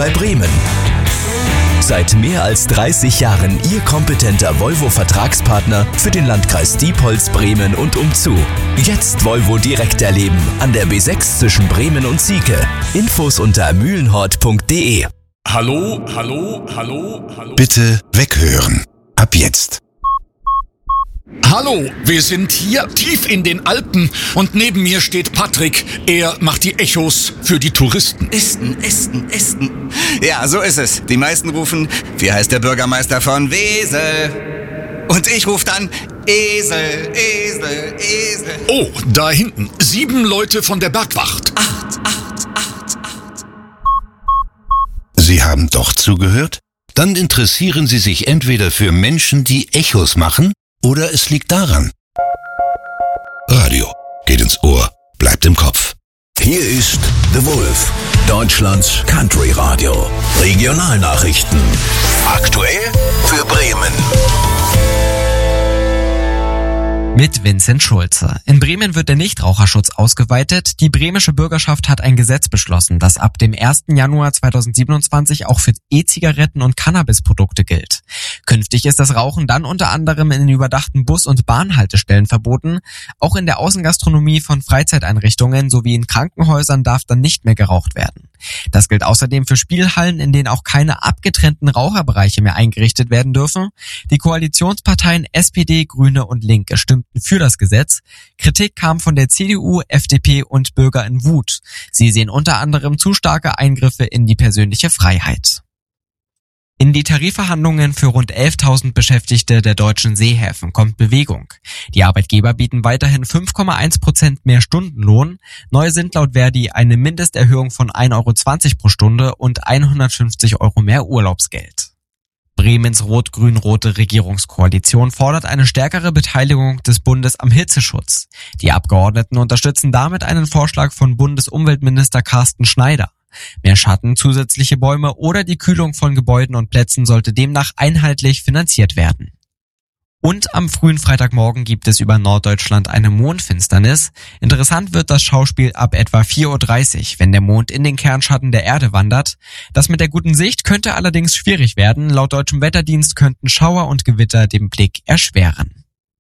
bei Bremen. Seit mehr als 30 Jahren Ihr kompetenter Volvo-Vertragspartner für den Landkreis Diepholz, Bremen und umzu. Jetzt Volvo direkt erleben an der B6 zwischen Bremen und Sieke. Infos unter mühlenhort.de. Hallo. Bitte weghören. Ab jetzt. Hallo, wir sind hier tief in den Alpen und neben mir steht Patrick. Er macht die Echos für die Touristen. Esten. Ja, so ist es. Die meisten rufen, wie heißt der Bürgermeister von Wesel? Und ich rufe dann, Esel. Oh, da hinten, 7 Leute von der Bergwacht. 8. Sie haben doch zugehört? Dann interessieren Sie sich entweder für Menschen, die Echos machen, oder es liegt daran. Radio geht ins Ohr, bleibt im Kopf. Hier ist The Wolf, Deutschlands Country Radio. Regionalnachrichten. Aktuell für Bremen. Mit Vincent Schulze. In Bremen wird der Nichtraucherschutz ausgeweitet. Die bremische Bürgerschaft hat ein Gesetz beschlossen, das ab dem 1. Januar 2027 auch für E-Zigaretten und Cannabisprodukte gilt. Künftig ist das Rauchen dann unter anderem in den überdachten Bus- und Bahnhaltestellen verboten. Auch in der Außengastronomie von Freizeiteinrichtungen sowie in Krankenhäusern darf dann nicht mehr geraucht werden. Das gilt außerdem für Spielhallen, in denen auch keine abgetrennten Raucherbereiche mehr eingerichtet werden dürfen. Die Koalitionsparteien SPD, Grüne und Linke stimmten für das Gesetz. Kritik kam von der CDU, FDP und Bürger in Wut. Sie sehen unter anderem zu starke Eingriffe in die persönliche Freiheit. In die Tarifverhandlungen für rund 11.000 Beschäftigte der deutschen Seehäfen kommt Bewegung. Die Arbeitgeber bieten weiterhin 5,1% mehr Stundenlohn. Neu sind laut Verdi eine Mindesterhöhung von 1,20 € pro Stunde und 150 € mehr Urlaubsgeld. Bremens rot-grün-rote Regierungskoalition fordert eine stärkere Beteiligung des Bundes am Hitzeschutz. Die Abgeordneten unterstützen damit einen Vorschlag von Bundesumweltminister Carsten Schneider. Mehr Schatten, zusätzliche Bäume oder die Kühlung von Gebäuden und Plätzen sollte demnach einheitlich finanziert werden. Und am frühen Freitagmorgen gibt es über Norddeutschland eine Mondfinsternis. Interessant wird das Schauspiel ab etwa 4:30 Uhr, wenn der Mond in den Kernschatten der Erde wandert. Das mit der guten Sicht könnte allerdings schwierig werden. Laut deutschem Wetterdienst könnten Schauer und Gewitter den Blick erschweren.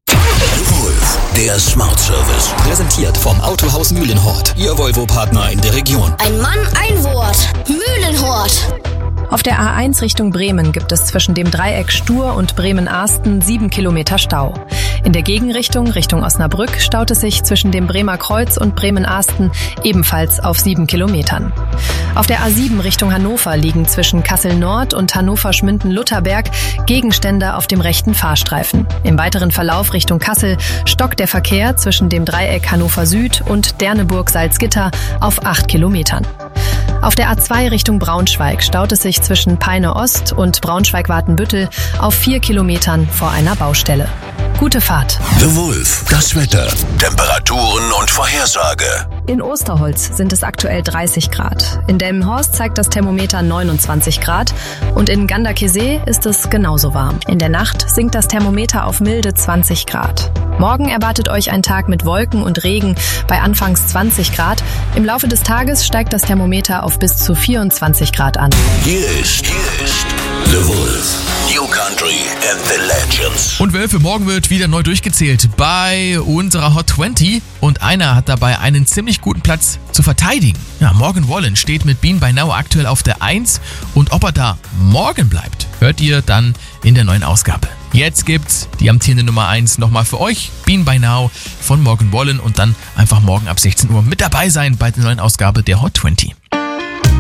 Wolf, der Smart Service. Präsentiert vom Autohaus Mühlenhort. Ihr Volvo-Partner in der Region. Ein Mann, ein Wort. Mühlenhort. Auf der A1 Richtung Bremen gibt es zwischen dem Dreieck Stur und Bremen-Ahsten 7 Kilometer Stau. In der Gegenrichtung, Richtung Osnabrück, staut es sich zwischen dem Bremer Kreuz und Bremen-Ahsten ebenfalls auf 7 Kilometern. Auf der A7 Richtung Hannover liegen zwischen Kassel-Nord und Hannover-Schmünden-Lutherberg Gegenstände auf dem rechten Fahrstreifen. Im weiteren Verlauf Richtung Kassel stockt der Verkehr zwischen dem Dreieck Hannover Süd und Derneburg-Salzgitter auf 8 Kilometern. Auf der A2 Richtung Braunschweig staut es sich zwischen Peine Ost und Braunschweig-Watenbüttel auf 4 Kilometern vor einer Baustelle. Gute Fahrt. The Wolf, das Wetter, Temperaturen und Vorhersage. In Osterholz sind es aktuell 30 Grad. In Delmenhorst zeigt das Thermometer 29 Grad und in Ganderkesee ist es genauso warm. In der Nacht sinkt das Thermometer auf milde 20 Grad. Morgen erwartet euch ein Tag mit Wolken und Regen bei anfangs 20 Grad. Im Laufe des Tages steigt das Thermometer auf bis zu 24 Grad an. Hier ist The Wolf, New Country and the Legends. Und Wölfe, morgen wird wieder neu durchgezählt bei unserer Hot 20 und einer hat dabei einen ziemlich guten Platz zu verteidigen. Ja, Morgan Wallen steht mit Bean by Now aktuell auf der 1 und ob er da morgen bleibt, hört ihr dann in der neuen Ausgabe. Jetzt gibt's die amtierende Nummer 1 nochmal für euch, Bean by Now von Morgan Wallen und dann einfach morgen ab 16 Uhr mit dabei sein bei der neuen Ausgabe der Hot 20.